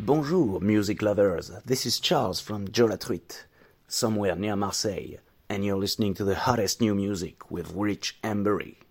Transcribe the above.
Bonjour, music lovers. This is Charles from Joe La Truite, somewhere near Marseille, and you're listening to the hottest new music with Rich Embury.